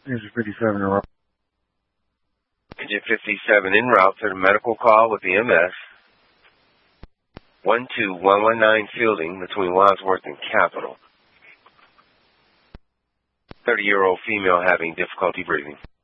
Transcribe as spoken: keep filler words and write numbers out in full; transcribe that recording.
Engine fifty-seven en route. Engine fifty-seven en route to the medical call with the M S. one two one one nine fielding between Wadsworth and Capitol. thirty-year-old female having difficulty breathing.